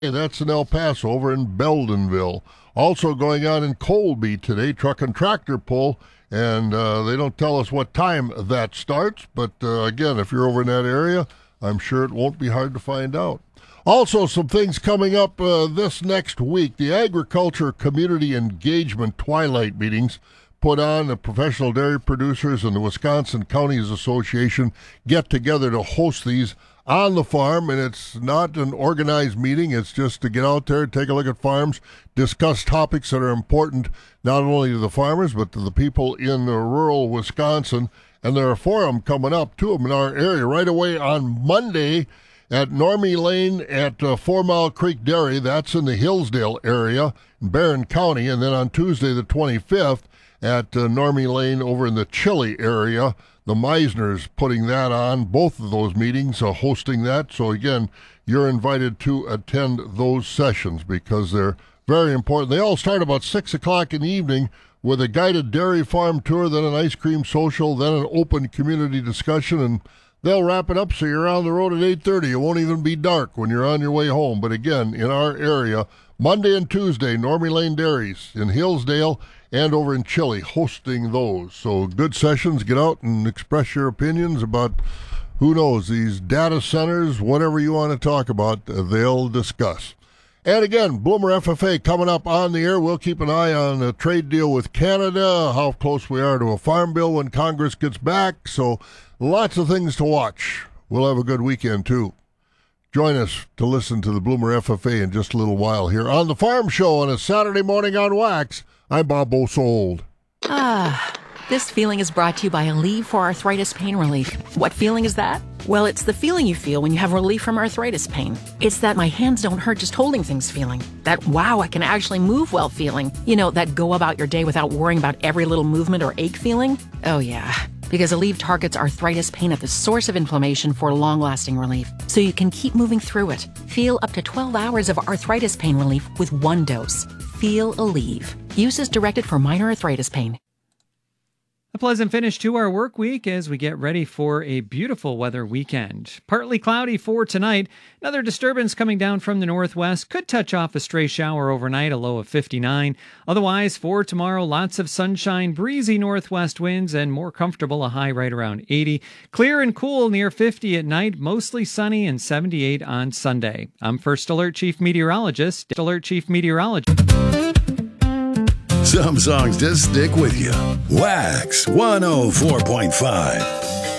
That's in El Paso, over in Beldenville. Also going on in Colby today, truck and tractor pull, and they don't tell us what time that starts, but again, if you're over in that area, I'm sure it won't be hard to find out. Also, some things coming up this next week. The Agriculture Community Engagement Twilight Meetings put on. The professional dairy producers and the Wisconsin Counties Association get together to host these on the farm, and it's not an organized meeting. It's just to get out there, take a look at farms, discuss topics that are important not only to the farmers but to the people in rural Wisconsin. And there are 4 of them coming up, 2 of them in our area right away on Monday at Normie Lane at 4 Mile Creek Dairy. That's in the Hillsdale area in Barron County. And then on Tuesday the 25th at Normie Lane over in the Chile area. The Meisners putting that on, both of those meetings, hosting that. So again, you're invited to attend those sessions because they're very important. They all start about 6 o'clock in the evening with a guided dairy farm tour, then an ice cream social, then an open community discussion, and they'll wrap it up so you're on the road at 8:30. It won't even be dark when you're on your way home. But again, in our area, Monday and Tuesday, Normie Lane Dairies in Hillsdale and over in Chile hosting those. So good sessions. Get out and express your opinions about, who knows, these data centers, whatever you want to talk about, they'll discuss. And again, Bloomer FFA coming up on the air. We'll keep an eye on a trade deal with Canada, how close we are to a farm bill when Congress gets back. So lots of things to watch. We'll have a good weekend, too. Join us to listen to the Bloomer FFA in just a little while here on The Farm Show on a Saturday morning on Wax. I'm Bob Bosold. This feeling is brought to you by Aleve for arthritis pain relief. What feeling is that? Well, it's the feeling you feel when you have relief from arthritis pain. It's that my hands don't hurt just holding things feeling. That wow, I can actually move well feeling. You know, that go about your day without worrying about every little movement or ache feeling. Oh yeah, because Aleve targets arthritis pain at the source of inflammation for long-lasting relief, so you can keep moving through it. Feel up to 12 hours of arthritis pain relief with 1 dose. Feel Aleve. Use is directed for minor arthritis pain. A pleasant finish to our work week as we get ready for a beautiful weather weekend. Partly cloudy for tonight. Another disturbance coming down from the northwest could touch off a stray shower overnight, a low of 59. Otherwise, for tomorrow, lots of sunshine, breezy northwest winds, and more comfortable, a high right around 80. Clear and cool near 50 at night, mostly sunny and 78 on Sunday. I'm First Alert Chief Meteorologist. Some songs just stick with you. Wax 104.5.